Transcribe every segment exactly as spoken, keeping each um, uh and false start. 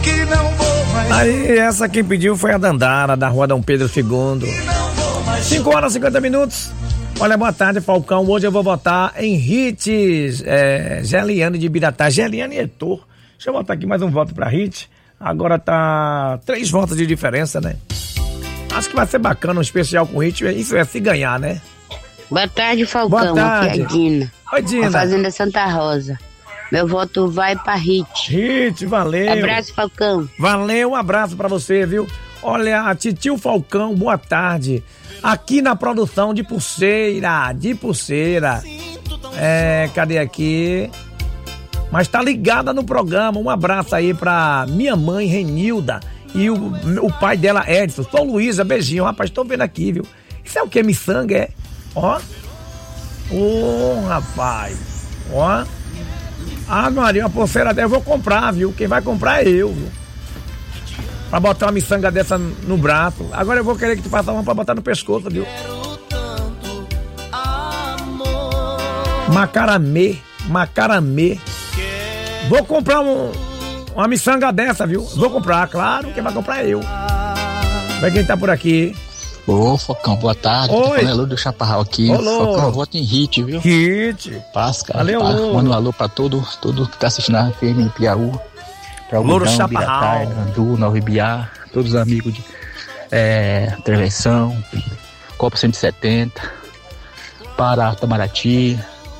que não vou mais. Aí, essa quem pediu foi a Dandara, da rua Dom Pedro segundo. cinco horas e cinquenta minutos. Olha, boa tarde, Falcão. Hoje eu vou votar em hits. É, Geliane de Biratá. Geliane e Heitor. Deixa eu botar aqui mais um voto pra hit. Agora tá três votos de diferença, né? Acho que vai ser bacana um especial com hit. Isso é se ganhar, né? Boa tarde, Falcão. Boa tarde. Aqui é a Dina. Oi, Dina. A Fazenda Santa Rosa. Meu voto vai pra hit. Hit, valeu. Abraço, Falcão. Valeu, um abraço pra você, viu? Olha, a Titio Falcão, boa tarde. Aqui na produção de pulseira, de pulseira. É, cadê aqui? Mas tá ligada no programa. Um abraço aí pra minha mãe, Renilda, e o, o pai dela, Edson. Sou Luísa, beijinho. Rapaz, tô vendo aqui, viu? Isso é o que? Miçanga, é? Ó. Ô, oh, rapaz. Ó. Ah, Maria, uma pulseira dessa eu vou comprar, viu? Quem vai comprar é eu, viu? Pra botar uma miçanga dessa no braço. Agora eu vou querer que tu faça uma pra botar no pescoço, viu? Macaramê, macaramê. Vou comprar um, uma miçanga dessa, viu? Vou comprar, claro, quem vai comprar é eu. Vai quem tá por aqui. Ô, Focão, boa tarde. Oi. Tô falando do Chaparral aqui. Ô, Focão, voto em hit, viu? Hit. Paz, cara. Valeu, Paz. Louro. Manda um alô pra todo, todo que tá assistindo a F M em Piauí. Pra Louro Algodão, Chaparral. Biratá, Andu, Nova Ibiá, todos os amigos de é, Travessão, Copa cento e setenta, Pará, Tamarati,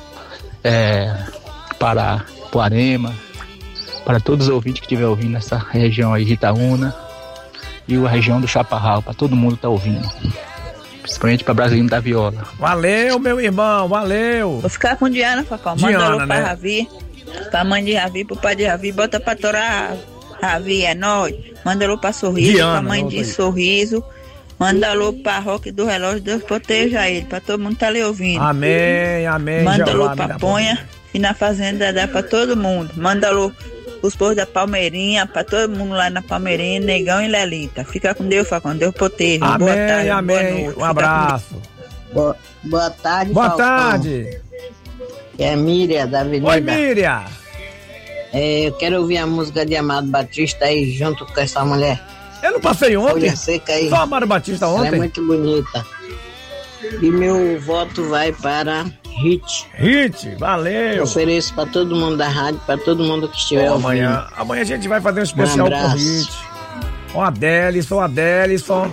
é, Pará, Poarema, para todos os ouvintes que estiver ouvindo nessa região aí de Itaúna e a região do Chaparral, para todo mundo tá ouvindo. Principalmente para Brasilino da Viola. Valeu, meu irmão, valeu. Vou ficar com Diana, Facão. Manda Diana, alô pra né? Ravi, pra mãe de Ravi, pro pai de Ravi, bota pra torar Ravi, é nóis. Manda alô pra Sorriso, Diana, pra mãe de aí. Sorriso. Manda alô pra Roque do Relógio, Deus proteja ele, pra todo mundo tá ali ouvindo. Amém, amém. Manda Jeová, alô pra minha Ponha e na Fazenda dá pra todo mundo. Manda alô os povos da Palmeirinha, pra todo mundo lá na Palmeirinha, Negão e Lelita. Fica com Deus, Facão, Deus proteja. Amém, boa tarde, amém. boa noite. Um Fica abraço. Boa, boa tarde, Boa Falcão. tarde. É a Miriam, da Avenida. Oi, Miriam. É, eu quero ouvir a música de Amado Batista aí, junto com essa mulher. Eu não passei ontem. Folha Seca aí. Só Amado Batista Ela ontem. é muito bonita. E meu voto vai para Hit. Hit, valeu. Eu ofereço para todo mundo da rádio, para todo mundo que estiver ouvindo. Amanhã, amanhã a gente vai fazer um especial Um com abraço. Hit. Ó, Adelison, Adelison.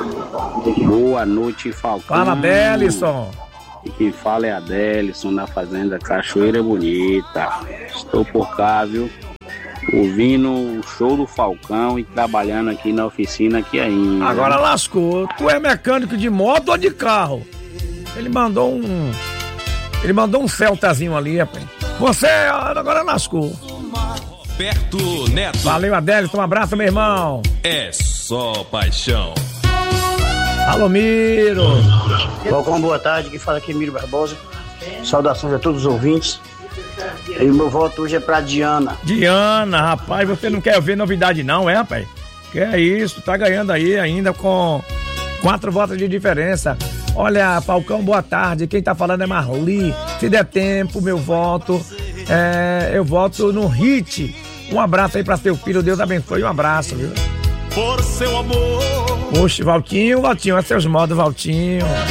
Boa noite, Falcão. Fala, Adelison. E quem fala é Adelison, na Fazenda Cachoeira Bonita. Estou por cá, viu? Ouvindo o show do Falcão e trabalhando aqui na oficina aqui ainda. Agora lascou. Tu é mecânico de moto ou de carro? Ele mandou um... Ele mandou um Celtazinho ali, rapaz. Você agora lascou. Roberto Neto. Valeu, Adelson. Um abraço, meu irmão. É só paixão. Alô, Miro. Falcão, boa tarde. Quem fala aqui é Miro Barbosa. Saudações a todos os ouvintes. E o meu voto hoje é pra Diana. Diana, rapaz, você não quer ver novidade não, é, rapaz? Que é isso, tá ganhando aí ainda com quatro votos de diferença. Olha, Falcão, boa tarde. Quem tá falando é Marli. Se der tempo, meu voto, é, eu voto no Hit. Um abraço aí pra seu filho, Deus abençoe. Um abraço, viu? Por seu amor. Oxe, Valtinho, Valtinho, é seus modos, Valtinho.